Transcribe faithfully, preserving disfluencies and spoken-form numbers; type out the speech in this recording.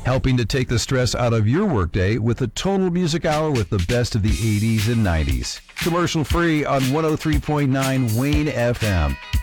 helping to take the stress out of your workday with a total music hour with the best of the eighties and nineties. Commercial free on one oh three point nine Wayne F M.